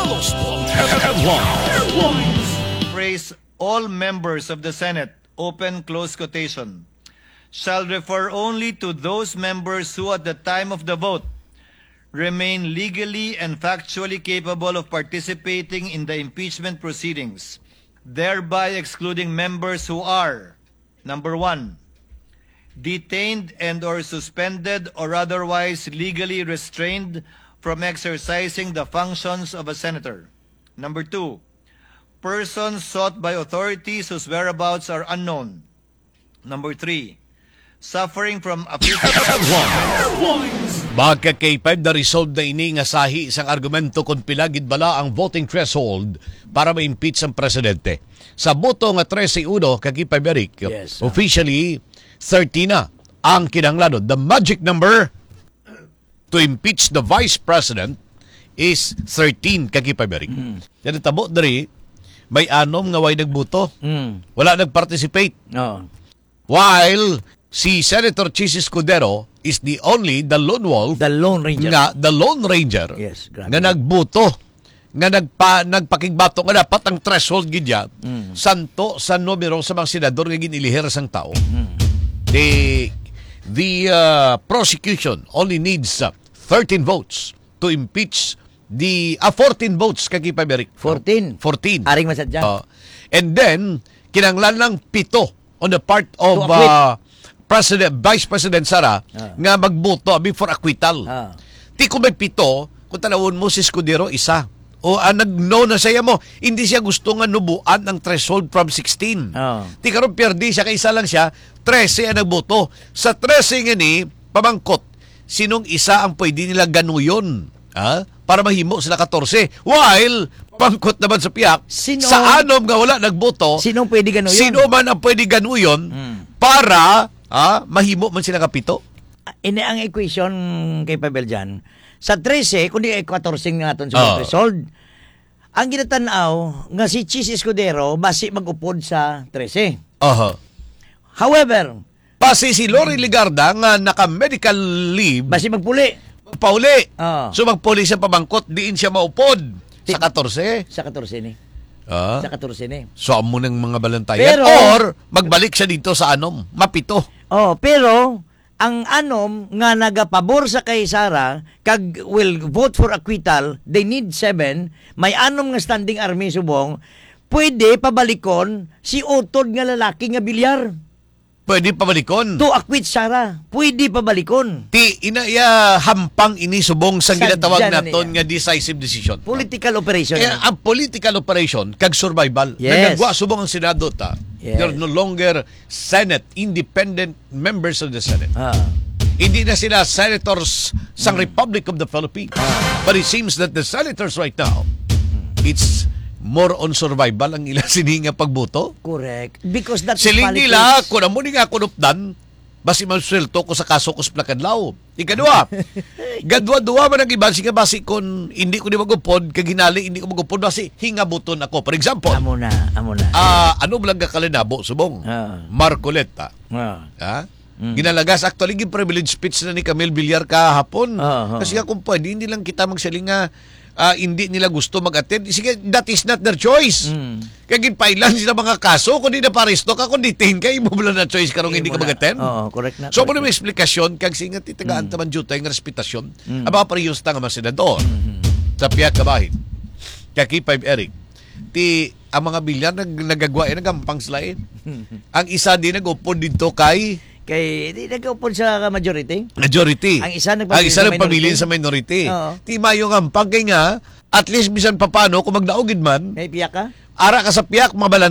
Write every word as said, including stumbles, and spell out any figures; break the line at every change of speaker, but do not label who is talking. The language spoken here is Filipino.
Headlines.
Praise all members of the Senate, open close quotation, shall refer only to those members who at the time of the vote remain legally and factually capable of participating in the impeachment proceedings, thereby excluding members who are, number one, detained and or suspended or otherwise legally restrained from exercising the functions of a senator. Number two, persons sought by authorities whose whereabouts are unknown. Number three, suffering from a
Mga K five na resolve na ini nga sahi isang argumento kung pilagid bala ang voting threshold para ma-impeach ang presidente. Sa boto nga thirteen uno kay K five Eric,
Yes, uh.
officially thirty na ang kinahanglan. The magic number to impeach the vice president is thirteen kay K five Eric. Mm. Yan tabo diri may anom nga way nagboto.
Mm.
Wala nag-participate.
Oh.
While si Senator Chis Escudero is the only, the lone wolf,
The Lone Ranger.
nga, the Lone Ranger,
Yes, grabe.
nga nagbuto, nga nagpa, nagpakigbato, nga dapat ang threshold gidya,
Mm.
santo sa numero sa mga senador nga ginilihir sang tao.
Mm.
The, the uh, prosecution only needs uh, thirteen votes to impeach the, ah, fourteen votes, kagipa Beric.
fourteen.
fourteen.
Aring masadya.
Uh, and then, kinanglan lang pito on the part of
To acquit.
uh, President, Vice President Sara
Ah.
nga magboto before acquittal.
Ah.
Ti kung may pito, kung tanawon mo si Escudero, isa. O ah, nag-no na siya mo, hindi siya gusto nga nubuan ang threshold from sixteen.
Ah.
Ti karon perdi siya, kay isa lang siya, thirteen ang nagboto. Sa thirteen nga ni, pamangkot, sinong isa ang pwede nila ganuyon? Ha? Para mahimo sila fourteen. While, pangkot naman sa piyak,
Sino-
sa anom nga wala nagboto,
Sinong pwede gano'n yun?
sino man ang pwede ganuyon
Hmm.
para ah, mahimo man sila kapito?
Ini ang equation kay Pabel dyan. Sa thirteen, kundi ay fourteen nga natin sa
Oh.
threshold. Ang ginatanaw nga si Chis Escudero basi mag-upod sa thirteen.
Aha.
However,
Pasi si Lori Ligarda nga naka-medical leave,
basi magpuli
pauli.
Oh.
So magpuli siya pabangkot, diin siya maupod sa fourteen.
sa fourteen ni.
Ah.
Sa fourteen ni.
So amo ng mga balantayan.
Pero-
Or magbalik siya dito sa anom, mapito.
Oh, pero ang anom nga nagapabor sa kay Sara kag will vote for acquittal, they need seven. May anom nga standing army subong, pwede pabalikon si utod nga lalaki nga bilyar
Pwede pabalikon.
to acquit Sara. Pwede pabalikon.
Ti inaya hampang ini subong sa
Sadya
ginatawag
na
naton
niya.
nga decisive decision.
Political operation.
Kaya ang political operation kag survival,
Yes.
nagagwa subong ang Senado ta.
Yes.
They're no longer Senate, independent members of the Senate.
Ah.
Hindi na sila senators sa Republic of the Philippines. But it seems that the senators right now, it's more on survival ang ilang sininga pagbuto.
Correct. Because that's
Siling nila, kung amo ni nga kunupdan, basi masulto ko sa kaso ko sa Plakadlaw. Ikadua, gadwa-dua man ang iba, sige basi kung hindi ko di magupod, kaginali, hindi ko magupod, basi hingabuton ako. For example,
Amo na, amo na.
ah ano lang ka kalinabo, subong?
Ah.
Marcoleta.
Ah.
Ha? Ginalagas. Actually, yung privilege speech na ni Camille Villar kahapon.
Ah, ah,
Kasi nga kung pwede, hindi lang kita magsaling nga ah, hindi nila gusto mag-attend. Sige, that is not their choice.
Mm.
Kaya ginpailan sila mga kaso, kung di na paresto ka, kung detain ka, mo wala na choice karong hindi ka
Wala.
mag-attend.
Oo, correct na.
So,
correct
muna
na.
may explikasyon, kag singa titagaan taman jutay ng respitasyon,
Mm.
ang mga parehos ta nga mga senador sa piyak kabahin. Kaya K five Eric, ti ang mga bilyan nag nagagwain nagampang slain. Ang isa din nag-upod dito kay
Kay di nagkaupod sa majority.
majority.
Ang isa nagpamilya
ang isa
sa
nagpamilya
minority.
sa minority.
Oo.
Ti mayo nga pag kay nga at least bisan papano kung magdaogid man,
May piyak ka?
ara ka sa piyak mabalan